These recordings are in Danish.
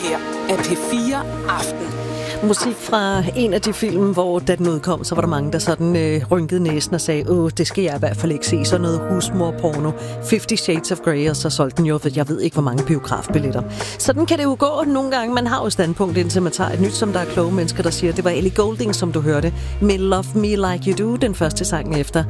her er P4 Aften. Musik fra en af de film, hvor da den udkom, så var der mange, der sådan rynkede næsen og sagde, det skal jeg i hvert fald ikke se, sådan noget husmorporno, 50 Shades of Grey, og så solgte den jo, jeg ved ikke, hvor mange biografbilletter. Sådan kan det jo gå nogle gange. Man har jo standpunkt, indtil man tager et nyt, som der er kloge mennesker, der siger, det var Ellie Goulding, som du hørte, med Love Me Like You Do, den første sang efter.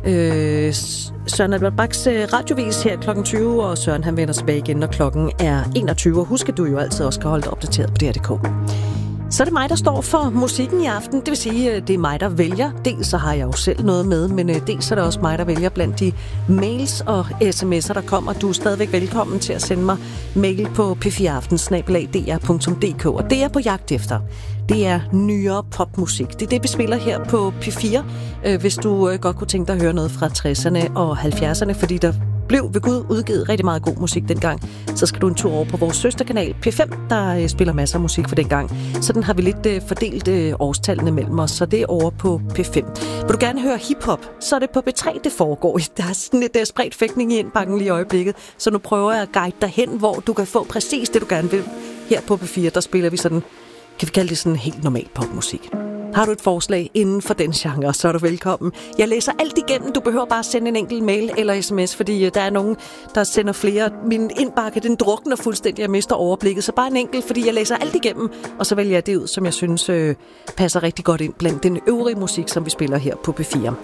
Søren Albert Bachs radiovis her kl. 20, og Søren han vender tilbage igen, når klokken er 21. Husk, at du jo altid også skal holde dig opdateret på DR.dk. Så er det mig, der står for musikken i aften. Det vil sige, det er mig, der vælger. Dels så har jeg jo selv noget med, men dels er det også mig, der vælger blandt de mails og sms'er, der kommer. Du er stadigvæk velkommen til at sende mig mail på p4aften@dr.dk. Og det er på jagt efter. Det er nyere popmusik. Det er det, vi spiller her på P4. Hvis du godt kunne tænke dig at høre noget fra 60'erne og 70'erne, fordi der blev ved Gud udgivet rigtig meget god musik dengang, så skal du en tur over på vores søsterkanal P5, der spiller masser af musik for dengang. Sådan har vi lidt fordelt årstallene mellem os, så det er over på P5. Vil du gerne høre hiphop, så er det på P3, det foregår. Der er sådan lidt spredt fægtning i indbakken lige i øjeblikket, så nu prøver jeg at guide dig hen, hvor du kan få præcis det, du gerne vil. Her på P4, der spiller vi sådan, kan vi kalde det sådan helt normal popmusik. Har du et forslag inden for den genre, så er du velkommen. Jeg læser alt igennem. Du behøver bare sende en enkelt mail eller sms, fordi der er nogen, der sender flere. Min indbakke, den drukner fuldstændig. Jeg mister overblikket. Så bare en enkelt, fordi jeg læser alt igennem, og så vælger jeg det ud, som jeg synes passer rigtig godt ind blandt den øvrige musik, som vi spiller her på P4.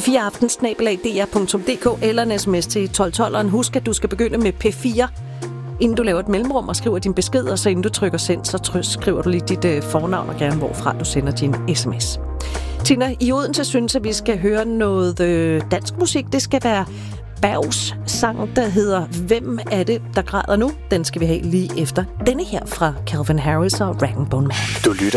p4aften@dr.dk eller en sms til 1212'eren. Husk, at du skal begynde med P4, inden du laver et mellemrum og skriver din besked, og så inden du trykker send, så skriver du lige dit fornavn og gerne hvorfra du sender din sms. Tina, i Odense synes, at vi skal høre noget dansk musik. Det skal være Bergs sang, der hedder Hvem er det, der græder nu? Den skal vi have lige efter denne her fra Calvin Harris og Rag & Bone Man. Du lytter